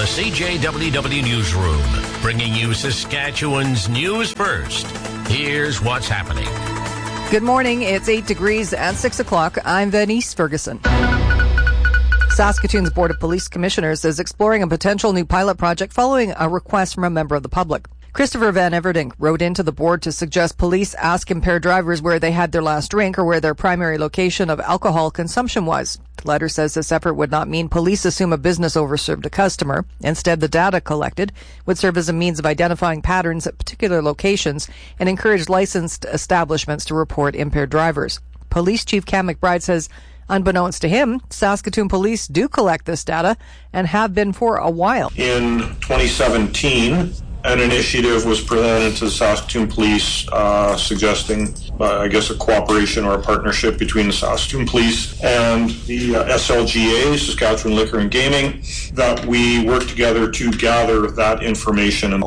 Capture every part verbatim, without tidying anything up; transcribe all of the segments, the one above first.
the C J W W Newsroom, bringing you Saskatchewan's news first. Here's what's happening. Good morning. It's eight degrees at six o'clock. I'm Venice Ferguson. Saskatoon's Board of Police Commissioners is exploring a potential new pilot project following a request from a member of the public. Christopher Van Everdink wrote into the board to suggest police ask impaired drivers where they had their last drink or where their primary location of alcohol consumption was. The letter says this effort would not mean police assume a business overserved a customer. Instead, the data collected would serve as a means of identifying patterns at particular locations and encourage licensed establishments to report impaired drivers. Police Chief Cam McBride says, unbeknownst to him, Saskatoon police do collect this data and have been for a while. In twenty seventeen, an initiative was presented to the Saskatoon Police uh, suggesting, uh, I guess, a cooperation or a partnership between the Saskatoon Police and the uh, S L G A, Saskatchewan Liquor and Gaming, that we work together to gather that information.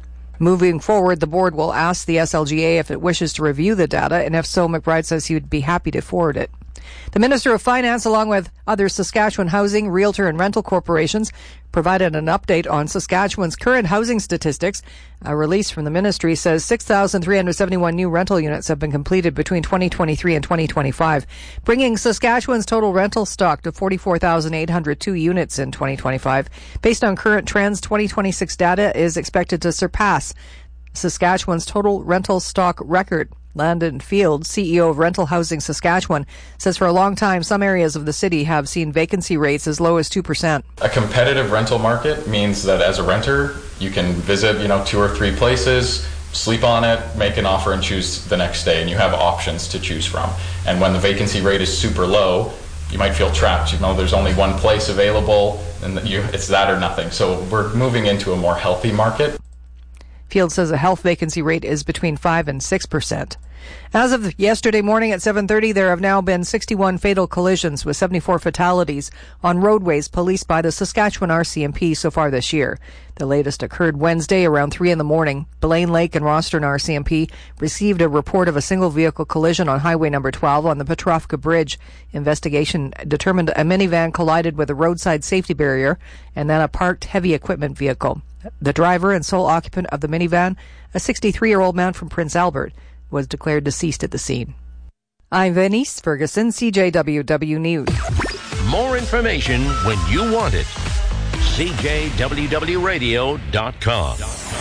Moving forward, the board will ask the S L G A if it wishes to review the data, and if so, McBride says he would be happy to forward it. The Minister of Finance, along with other Saskatchewan housing, realtor, and rental corporations, provided an update on Saskatchewan's current housing statistics. A release from the ministry says six thousand three hundred seventy-one new rental units have been completed between twenty twenty-three and twenty twenty-five, bringing Saskatchewan's total rental stock to forty-four thousand eight hundred two units in twenty twenty-five. Based on current trends, twenty twenty-six data is expected to surpass Saskatchewan's total rental stock record. Landon Field, C E O of Rental Housing Saskatchewan, says for a long time some areas of the city have seen vacancy rates as low as two percent. A competitive rental market means that as a renter, you can visit, you know, two or three places, sleep on it, make an offer and choose the next day, and you have options to choose from. And when the vacancy rate is super low, you might feel trapped. You know, there's only one place available, and you, it's that or nothing. So we're moving into a more healthy market. Field says the health vacancy rate is between five and six percent. As of yesterday morning at seven thirty, there have now been sixty-one fatal collisions with seventy-four fatalities on roadways policed by the Saskatchewan R C M P so far this year. The latest occurred Wednesday around three in the morning. Blaine Lake and Rostern R C M P received a report of a single vehicle collision on Highway number twelve on the Petrovka Bridge. Investigation determined a minivan collided with a roadside safety barrier and then a parked heavy equipment vehicle. The driver and sole occupant of the minivan, a sixty-three-year-old man from Prince Albert, was declared deceased at the scene. I'm Venice Ferguson, C J W W News. More information when you want it. C J W W radio dot com.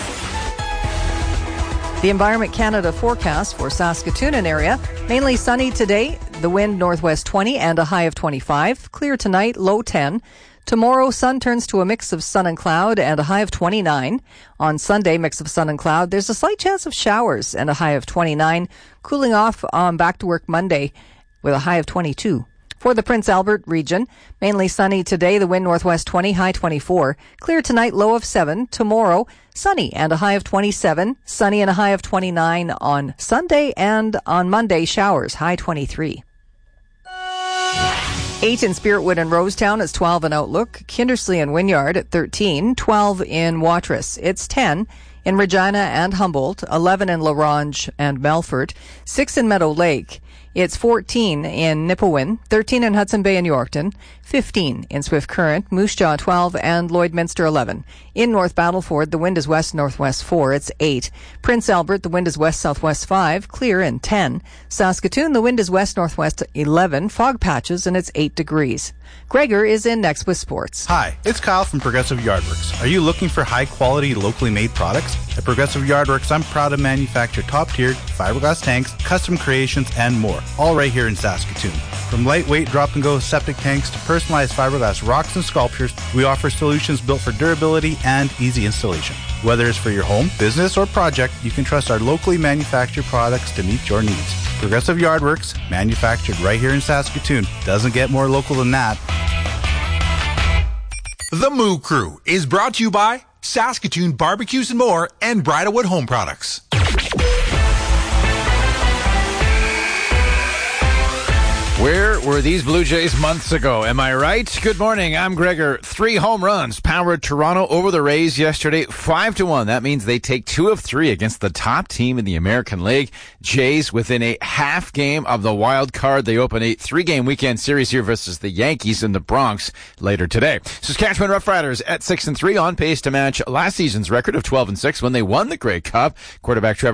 The Environment Canada forecast for Saskatoon and area. Mainly sunny today, the wind northwest twenty and a high of twenty-five. Clear tonight, low ten. Tomorrow, sun turns to a mix of sun and cloud and a high of twenty-nine. On Sunday, mix of sun and cloud. There's a slight chance of showers and a high of twenty-nine. Cooling off on back to work Monday with a high of twenty-two. For the Prince Albert region, mainly sunny today, the wind northwest twenty, high twenty-four. Clear tonight, low of seven. Tomorrow, sunny and a high of twenty-seven. Sunny and a high of twenty-nine on Sunday, and on Monday, showers, high twenty-three. eight in Spiritwood and Rosetown. It's twelve in Outlook. Kindersley and Wynyard at thirteen. twelve in Watrous. It's ten in Regina and Humboldt. eleven in La Ronge and Melfort. six in Meadow Lake. It's fourteen in Nipawin. thirteen in Hudson Bay and Yorkton. fifteen in Swift Current. Moose Jaw twelve and Lloydminster eleven. In North Battleford, the wind is west-northwest four. It's eight. Prince Albert, the wind is west-southwest five. Clear and ten. Saskatoon, the wind is west-northwest eleven. Fog patches, and it's eight degrees. Gregor is in next with sports. Hi, it's Kyle from Progressive Yardworks. Are you looking for high-quality, locally made products? At Progressive Yardworks, I'm proud to manufacture top-tiered fiberglass tanks, custom creations, and more, all right here in Saskatoon. From lightweight drop-and-go septic tanks to personalized fiberglass rocks and sculptures, we offer solutions built for durability and easy installation. Whether it's for your home, business, or project, you can trust our locally manufactured products to meet your needs. Progressive Yardworks, manufactured right here in Saskatoon. Doesn't get more local than that. The Moo Crew is brought to you by Saskatoon Barbecues and More and Bridalwood Home Products. Where were these Blue Jays months ago? Am I right? Good morning. I'm Gregor. Three home runs powered Toronto over the Rays yesterday, five to one. That means they take two of three against the top team in the American League. Jays within a half game of the wild card. They open a three-game weekend series here versus the Yankees in the Bronx later today. Saskatchewan Roughriders at six and three, on pace to match last season's record of twelve and six when they won the Grey Cup. Quarterback Trevor